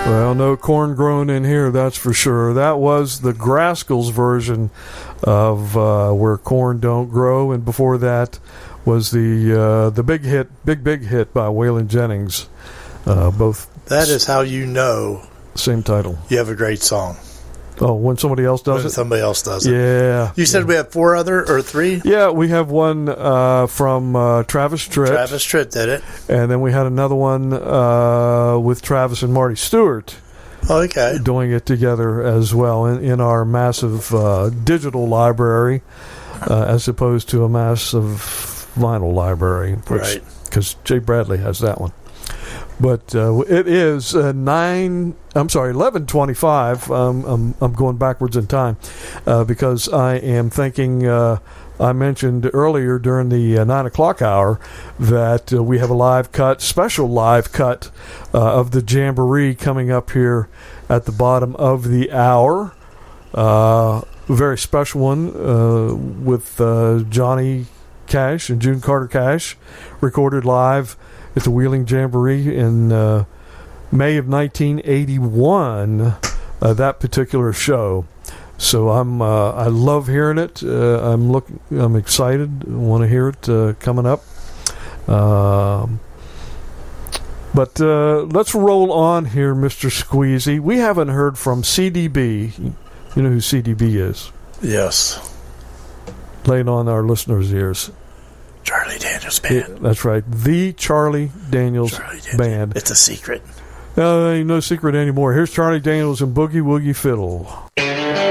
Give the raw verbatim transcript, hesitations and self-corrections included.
Well, no corn grown in here, that's for sure. That was the Grascals version of uh, Where Corn Don't Grow, and before that was the uh, the big hit, big, big hit by Waylon Jennings. Uh, both. That is how you know. Same title. You have a great song. Oh, when somebody else does when it? somebody else does it. Yeah. You said yeah. we have four other, or three? Yeah, we have one uh, from uh, Travis Tritt. Travis Tritt did it. And then we had another one uh, with Travis and Marty Stewart. Okay. Doing it together as well in, in our massive uh, digital library uh, as opposed to a massive vinyl library. Which, right. Because Jay Bradley has that one. But uh, it is uh, nine. I'm sorry, eleven twenty-five. Um, I'm I'm going backwards in time uh, because I am thinking. Uh, I mentioned earlier during the uh, nine o'clock hour that uh, we have a live cut, special live cut uh, of the Jamboree coming up here at the bottom of the hour. Uh, a very special one uh, with uh, Johnny Cash and June Carter Cash, recorded live at the Wheeling Jamboree in uh, May of nineteen eighty-one. Uh, that particular show. So I'm uh, I love hearing it. Uh, I'm look I'm excited. I want to hear it uh, coming up. Um, but uh, let's roll on here, Mister Squeezy. We haven't heard from C D B. You know who C D B is? Yes. Lay it on our listeners' ears. Charlie Daniels Band. Yeah, that's right. The Charlie Daniels, Charlie Daniels Band. It's a secret. Uh, ain't no secret anymore. Here's Charlie Daniels and Boogie Woogie Fiddle.